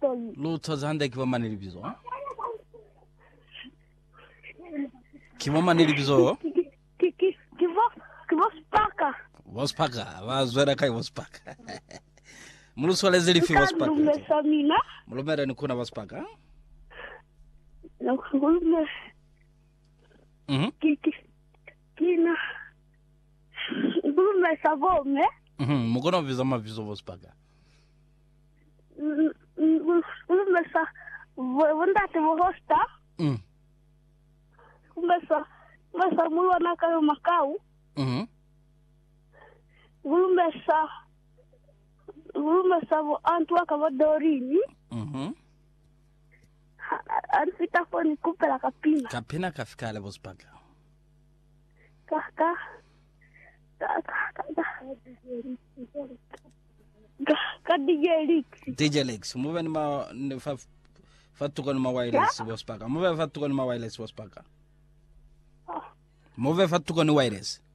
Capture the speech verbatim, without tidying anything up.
Lutol. Lutol zande kiwa manili bizo. Kiwa manili bizo. Kiwa kiwa spaka. Waspaka, wazwera kai waspaka. Muluswale zilifi waspaka. Lume samina. Mulumera ni kuna waspaka. Lume. Mhm. Kina. Lume savome. Mhm. Mukono vizama vizo waspaka. Lume sa wandate wohosta. Mhm. Lume sa lume sa mulwana kayo makau. Mhm. Lume sa Lume sa antua kama dorini. Mhm. Anfita foni kupela kapina. Kapina kafikale waspaka. Kaka. Ka D J Lex. D J Lex, muve ni ma fa fatuko ni ma wireless waspaka. Muve fatuko ni ma wireless waspaka. Muve fatuko ni wireless.